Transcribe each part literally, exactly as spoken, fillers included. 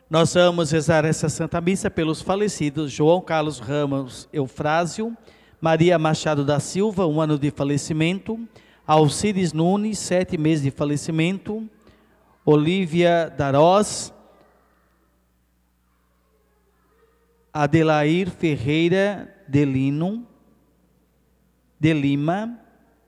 Nós vamos rezar essa Santa Missa pelos falecidos João Carlos Ramos Eufrásio, Maria Machado da Silva, um ano de falecimento, Alcides Nunes, sete meses de falecimento, Olívia Darós, Adelair Ferreira de Lino, de Lima,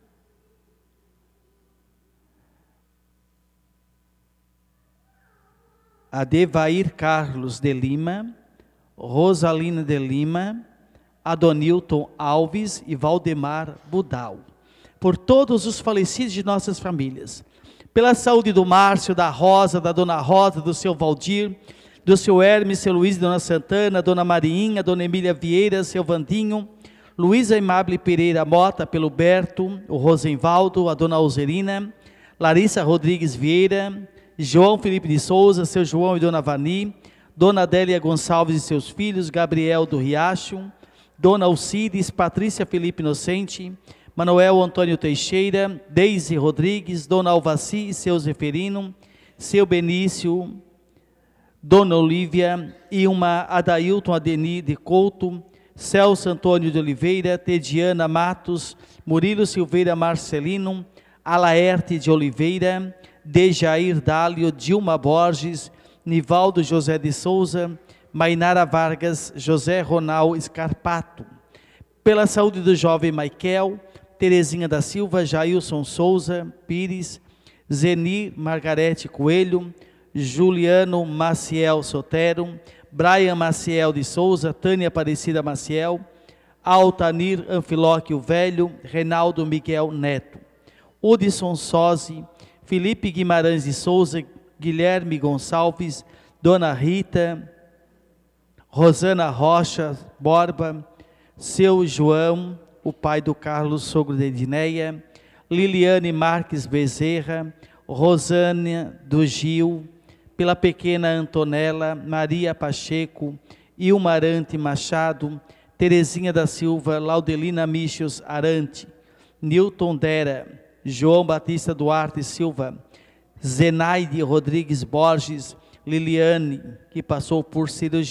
Adevair Carlos de Lima, Rosalina de Lima, Adonilton Alves e Valdemar Budal. Por todos os falecidos de nossas famílias, pela saúde do Márcio, da Rosa, da Dona Rosa, do seu Valdir, do seu Hermes, seu Luiz, Dona Santana, Dona Mariinha, Dona Emília Vieira, seu Vandinho, Luísa Imable Pereira Mota, pelo Berto, o Rosenvaldo, a Dona Alzerina, Larissa Rodrigues Vieira, João Felipe de Souza, seu João e Dona Vani, Dona Adélia Gonçalves e seus filhos, Gabriel do Riacho, Dona Alcides, Patrícia Felipe Inocente, Manuel Antônio Teixeira, Deise Rodrigues, Dona Alvaci e seu Zeferino, seu Benício, Dona Olívia, Ilma Adailton Adeni de Couto, Celso Antônio de Oliveira, Tediana Matos, Murilo Silveira Marcelino, Alaerte de Oliveira, Dejair Dálio, Dilma Borges, Nivaldo José de Souza, Mainara Vargas, José Ronal Scarpato. Pela saúde do jovem Maikel, Terezinha da Silva, Jailson Souza Pires, Zeni Margarete Coelho, Juliano Maciel Sotero, Brian Maciel de Souza, Tânia Aparecida Maciel, Altanir Anfilóquio Velho, Reinaldo Miguel Neto, Hudson Sozzi, Felipe Guimarães de Souza, Guilherme Gonçalves, Dona Rita, Rosana Rocha Borba, seu João, o pai do Carlos, sogro de Edneia, Liliane Marques Bezerra, Rosânia do Gil, pela pequena Antonella, Maria Pacheco, Ilmarante Machado, Terezinha da Silva, Laudelina Michos Arante, Nilton Dera, João Batista Duarte Silva, Zenaide Rodrigues Borges, Liliane, que passou por cirurgia